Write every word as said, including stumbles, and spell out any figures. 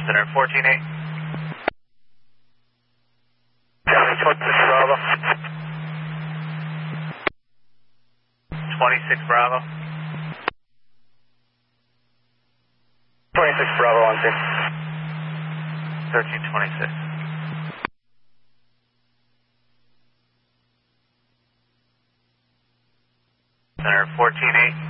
Center fourteen eight. twenty-six Bravo. twenty-six Bravo. twenty-six Bravo on scene. thirteen twenty-six. Center fourteen eight.